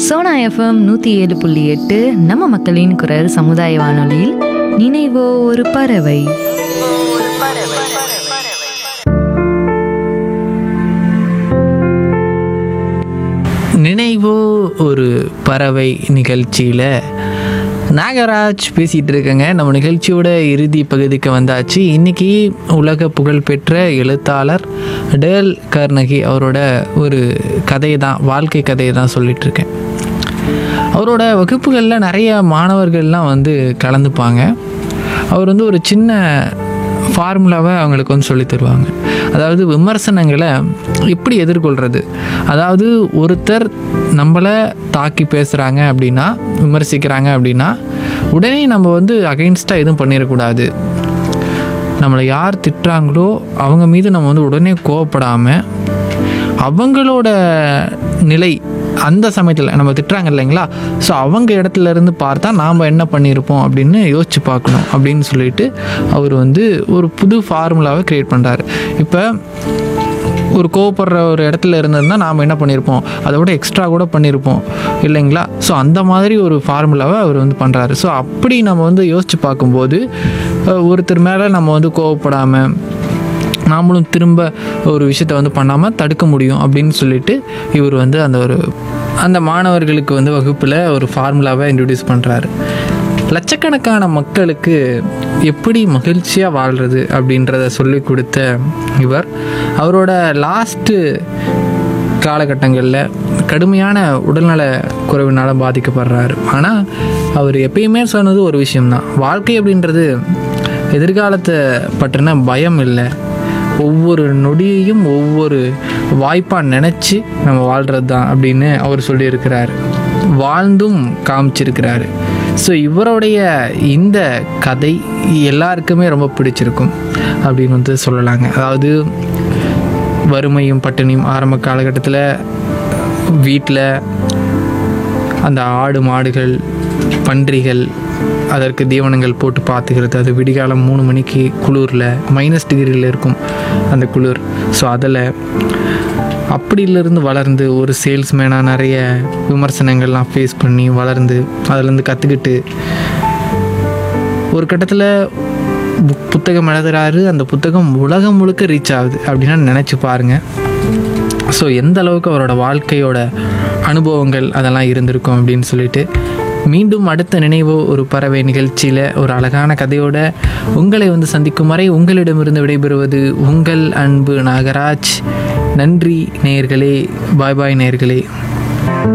Sona FM 107.8 நம்ம மக்களின் குரல் சமுதாய வானொலியில் நினைவோ ஒரு பறவை. நினைவோ ஒரு பறவை நிகழ்ச்சியில் நாகராஜ் பேசிகிட்டு இருக்கேங்க. நம்ம நிகழ்ச்சியோட இறுதி பகுதிக்கு வந்தாச்சு. இன்றைக்கி உலக புகழ்பெற்ற எழுத்தாளர் டேல் கார்னகி அவரோட ஒரு கதையை தான், வாழ்க்கை கதையை தான் சொல்லிகிட்ருக்கேன். அவரோட வகுப்புகளில் நிறைய மாணவர்கள்லாம் வந்து கலந்துப்பாங்க. அவர் வந்து ஒரு சின்ன ஃபார்முலாவை அவங்களுக்கு வந்து சொல்லி தருவாங்க. அதாவது விமர்சனங்களை எப்படி எதிர்கொள்கிறது. அதாவது ஒருத்தர் நம்மளை தாக்கி பேசுகிறாங்க அப்படின்னா, விமர்சிக்கிறாங்க அப்படின்னா, உடனே நம்ம வந்து அகைன்ஸ்டாக எதுவும் பண்ணிடக்கூடாது. நம்மளை யார் திட்டுறாங்களோ அவங்க மீது நம்ம வந்து உடனே கோவப்படாமல், அவங்களோட நிலை அந்த சமயத்தில் நம்ம திட்டுறாங்க இல்லைங்களா, ஸோ அவங்க இடத்துல இருந்து பார்த்தா நாம் என்ன பண்ணியிருப்போம் அப்படின்னு யோசித்து பார்க்கணும் அப்படின்னு சொல்லிட்டு அவர் வந்து ஒரு புது ஃபார்முலாவை க்ரியேட் பண்ணுறாரு. இப்போ ஒரு கோவப்படுற ஒரு இடத்துல இருந்திருந்தால் நாம் என்ன பண்ணியிருப்போம், அதை விட எக்ஸ்ட்ரா கூட பண்ணியிருப்போம் இல்லைங்களா. ஸோ அந்த மாதிரி ஒரு ஃபார்முலாவை அவர் வந்து பண்ணுறாரு. ஸோ அப்படி நம்ம வந்து யோசித்து பார்க்கும்போது ஒருத்தர் மேலே நம்ம வந்து கோவப்படாமல் நாமளும் திரும்ப ஒரு விஷயத்த வந்து பண்ணாமல் தடுக்க முடியும் அப்படின்னு சொல்லிட்டு இவர் வந்து அந்த மாணவர்களுக்கு வந்து வகுப்பில் ஒரு ஃபார்முலாவை இன்ட்ரடியூஸ் பண்ணுறாரு. லட்சக்கணக்கான மக்களுக்கு எப்படி மகிழ்ச்சியாக வாழ்கிறது அப்படின்றத சொல்லி கொடுத்த இவர் அவரோட லாஸ்ட்டு காலகட்டங்களில் கடுமையான உடல்நல குறைவினால் பாதிக்கப்படுறாரு. ஆனால் அவர் எப்பயுமே சொன்னது ஒரு விஷயம்தான், வாழ்க்கை அப்படின்றது எதிர்காலத்தை பற்றின பயம் இல்லை, ஒவ்வொரு நொடியையும் ஒவ்வொரு வாய்ப்பாக நினச்சி நம்ம வாழ்கிறது தான் அப்படின்னு அவர் சொல்லியிருக்கிறார், வாழ்ந்தும் காமிச்சிருக்கிறாரு. ஸோ இவருடைய இந்த கதை எல்லாருக்குமே ரொம்ப பிடிச்சிருக்கும் அப்படின்னு வந்து சொல்லலாங்க. அதாவது வறுமையும் பட்டினியும் ஆரம்ப காலகட்டத்தில் வீட்டில் அந்த ஆடு மாடுகள் பன்றிகள் அதற்கு தீவனங்கள் போட்டு பார்த்துக்கிறது, அது விடிகாலம் 3 மணிக்கு குளிரில் -டிகிரியில் இருக்கும் அந்த குளிர். ஸோ அதில் அப்படியிலிருந்து வளர்ந்து ஒரு சேல்ஸ்மேனாக நிறைய விமர்சனங்கள்லாம் ஃபேஸ் பண்ணி வளர்ந்து அதிலேருந்து கற்றுக்கிட்டு ஒரு கட்டத்தில் புத்தகம் எழுதுகிறாரு. அந்த புத்தகம் உலகம் முழுக்க ரீச் ஆகுது அப்படின்னா நினச்சி பாருங்கள். ஸோ எந்த அளவுக்கு அவரோட வாழ்க்கையோட அனுபவங்கள் அதெல்லாம் இருந்திருக்கும் அப்படின்னு சொல்லிட்டு, மீண்டும் அடுத்த நினைவோ ஒரு பறவை நிகழ்ச்சியில் ஒரு அழகான கதையோட உங்களை வந்து சந்திக்கும் வரை உங்களிடமிருந்து விடைபெறுவது உங்கள் அன்பு நாகராஜ். நன்றி நேயர்களே, பாய் பாய் நேயர்களே.